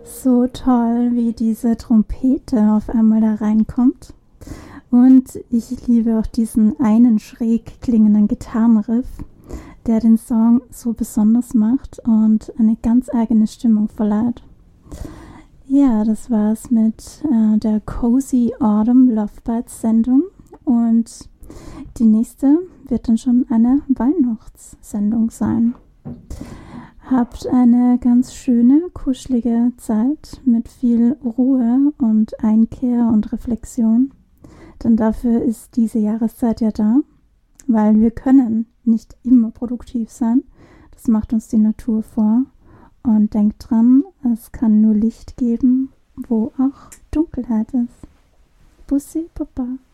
So toll, wie diese Trompete auf einmal da reinkommt. Und ich liebe auch diesen einen schräg klingenden Gitarrenriff, der den Song so besonders macht und eine ganz eigene Stimmung verleiht. Ja, das war's mit der Cozy Autumn Love Bites Sendung und die nächste wird dann schon eine Weihnachtssendung sein. Habt eine ganz schöne, kuschelige Zeit mit viel Ruhe und Einkehr und Reflexion. Denn dafür ist diese Jahreszeit ja da, weil wir können nicht immer produktiv sein. Das macht uns die Natur vor. Und denkt dran, es kann nur Licht geben, wo auch Dunkelheit ist. Bussi, Papa.